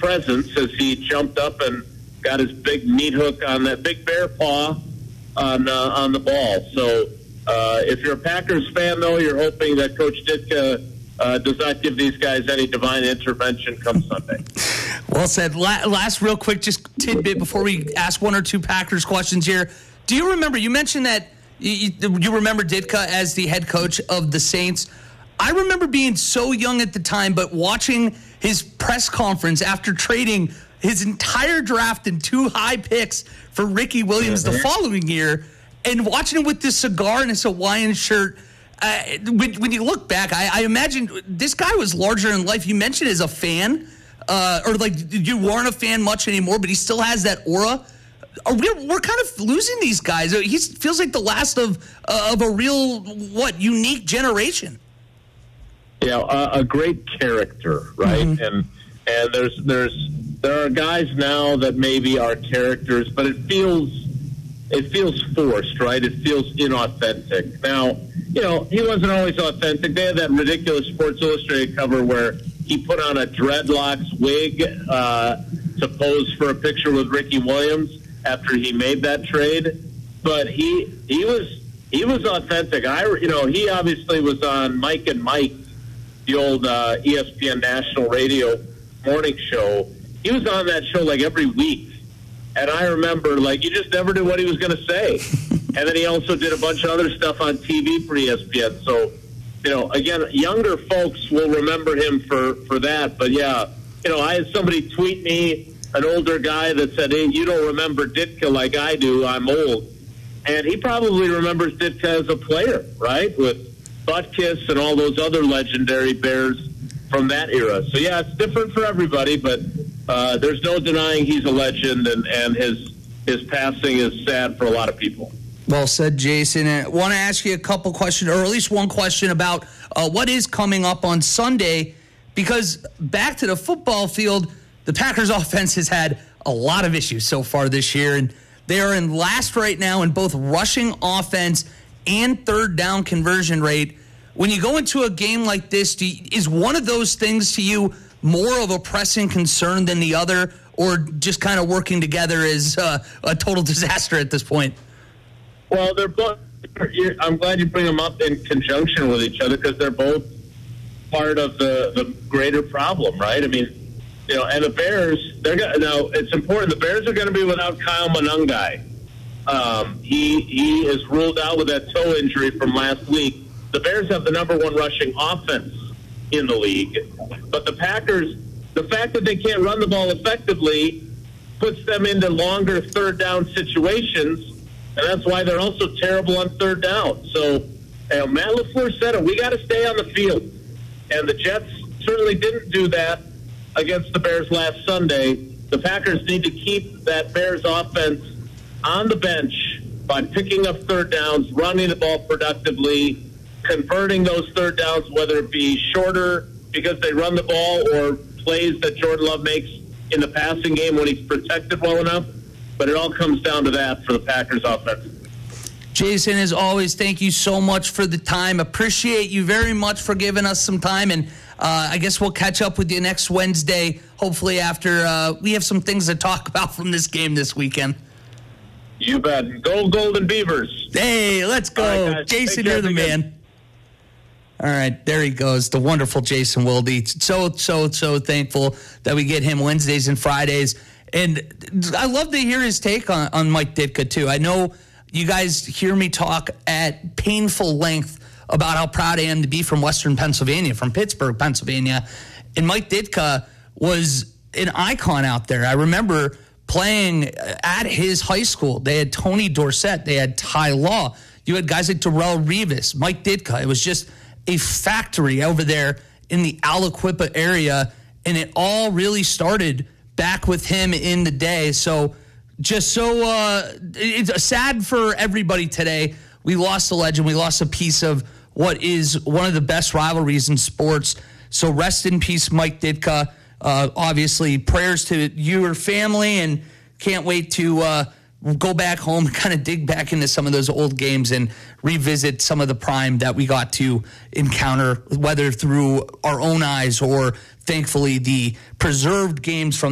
presence as he jumped up and got his big meat hook on that big bear paw on the ball. So if you're a Packers fan, though, you're hoping that Coach Ditka does not give these guys any divine intervention come Sunday. Well said. Last real quick, just tidbit before we ask one or two Packers questions here. Do you remember, you mentioned that you remember Ditka as the head coach of the Saints. I remember being so young at the time, but watching his press conference after trading his entire draft and 2 high picks for Ricky Williams the following year, and watching him with this cigar and his Hawaiian shirt. When you look back, I imagine this guy was larger than life. You mentioned as a fan, or like you weren't a fan much anymore, but he still has that aura. We're kind of losing these guys. He feels like the last of a real, unique generation. Yeah, a great character, right? Mm-hmm. And there are guys now that maybe are characters, but it feels forced, right? It feels inauthentic. Now, he wasn't always authentic. They had that ridiculous Sports Illustrated cover where he put on a dreadlocks wig to pose for a picture with Ricky Williams after he made that trade. But he was authentic. He obviously was on Mike and Mike, the old ESPN national radio morning show. He was on that show like every week. And I remember, you just never knew what he was going to say. And then he also did a bunch of other stuff on TV for ESPN. So, again, younger folks will remember him for that. But, yeah, I had somebody tweet me, an older guy that said, hey, you don't remember Ditka like I do. I'm old. And he probably remembers Ditka as a player, right, with Butkus and all those other legendary Bears from that era. So, yeah, it's different for everybody, but there's no denying he's a legend, and his passing is sad for a lot of people. Well said, Jason. I want to ask you a couple questions, or at least one question about what is coming up on Sunday, because back to the football field, the Packers offense has had a lot of issues so far this year, and they are in last right now in both rushing offense and third down conversion rate. When you go into a game like this, is one of those things to you more of a pressing concern than the other, or just kind of working together as a total disaster at this point? Well, they're both. I'm glad you bring them up in conjunction with each other, because they're both part of the greater problem, right? I mean, and the Bears, now it's important. The Bears are going to be without Kyle Monangai. He is ruled out with that toe injury from last week. The Bears have the number 1 rushing offense in the league, but the Packers, the fact that they can't run the ball effectively puts them into longer third down situations, and that's why they're also terrible on third down. So Matt LaFleur said it, we got to stay on the field, and the Jets certainly didn't do that against the Bears last Sunday. The Packers need to keep that Bears offense on the bench by picking up third downs, running the ball productively, converting those third downs, whether it be shorter because they run the ball or plays that Jordan Love makes in the passing game when he's protected well enough. But it all comes down to that for the Packers offense. Jason, as always, thank you so much for the time. Appreciate you very much for giving us some time. And I guess we'll catch up with you next Wednesday, hopefully after we have some things to talk about from this game this weekend. You bet. Go Golden Beavers. Hey, let's go. Right, Jason, you're the man. All right, there he goes, the wonderful Jason Wilde. So thankful that we get him Wednesdays and Fridays. And I love to hear his take on Mike Ditka, too. I know you guys hear me talk at painful length about how proud I am to be from Western Pennsylvania, from Pittsburgh, Pennsylvania. And Mike Ditka was an icon out there. I remember playing at his high school. They had Tony Dorsett. They had Ty Law. You had guys like Darrelle Revis, Mike Ditka. It was just a factory over there in the Aliquippa area, and it all really started back with him in the day. So it's sad for everybody today. We lost a legend. We lost a piece of what is one of the best rivalries in sports. So rest in peace, Mike Ditka. Obviously, prayers to your family, and can't wait to go back home and kind of dig back into some of those old games and revisit some of the prime that we got to encounter, whether through our own eyes or, thankfully, the preserved games from